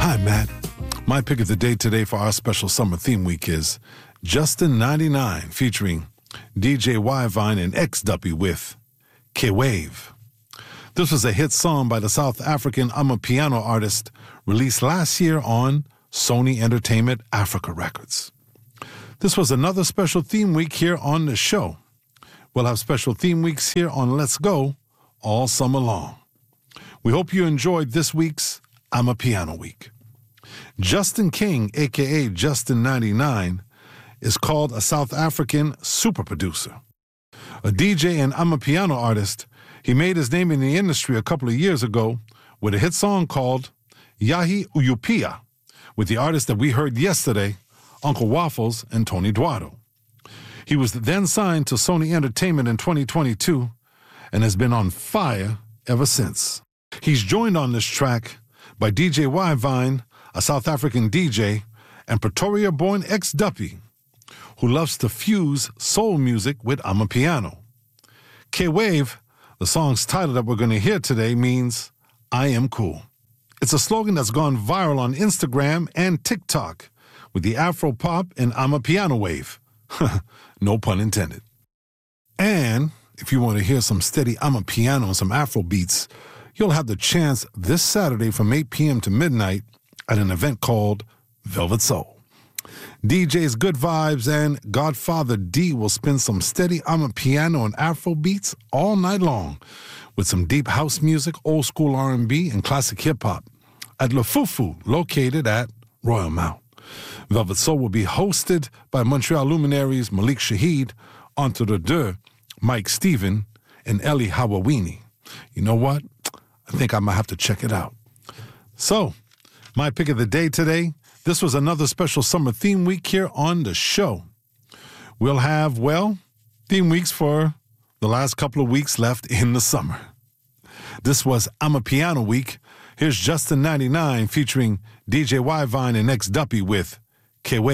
Hi, Matt. My pick of the day today for our special summer theme week is Justin 99 featuring DJ Y-Vine and XW with K-Wave. This was a hit song by the South African Amapiano artist released last year on Sony Entertainment Africa Records. This was another special theme week here on the show. We'll have special theme weeks here on Let's Go all summer long. We hope you enjoyed this week's Amapiano Week. Justin King, a.k.a. Justin 99, is called a South African super producer. A DJ and Amapiano artist, he made his name in the industry a couple of years ago with a hit song called Yahi Uyupia, with the artist that we heard yesterday, Uncle Waffles and Tony Duardo. He was then signed to Sony Entertainment in 2022 and has been on fire ever since. He's joined on this track by DJ Y-Vine, a South African DJ, and Pretoria-born ex-Duppy, who loves to fuse soul music with Amapiano. K-Wave, the song's title that we're going to hear today, means I am cool. It's a slogan that's gone viral on Instagram and TikTok with the Afro-pop and Amapiano wave. No pun intended. And if you want to hear some steady Amapiano and some Afro beats, you'll have the chance this Saturday from 8 p.m. to midnight at an event called Velvet Soul. DJs Good Vibes and Godfather D will spin some steady Amapiano and Afro beats all night long with some deep house music, old school R&B, and classic hip-hop at Le Fufu, located at Royal Mount. Velvet Soul will be hosted by Montreal luminaries Malik Shahid, Entre the Deux, Mike Steven, and Eli Hawawini. You know what? I think I might have to check it out. So, my pick of the day today, this was another special summer theme week here on the show. We'll have, theme weeks for the last couple of weeks left in the summer. This was Amapiano Week. Here's Justin 99 featuring DJ Y-Vine and X Duppy with K-Wave.